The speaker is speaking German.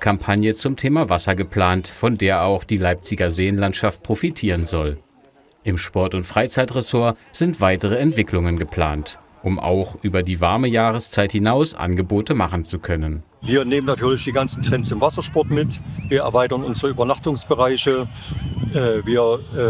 Werbekampagne zum Thema Wasser geplant, von der auch die Leipziger Seenlandschaft profitieren soll. Im Sport- und Freizeitressort sind weitere Entwicklungen geplant, um auch über die warme Jahreszeit hinaus Angebote machen zu können. Wir nehmen natürlich die ganzen Trends im Wassersport mit. Wir erweitern unsere Übernachtungsbereiche. Wir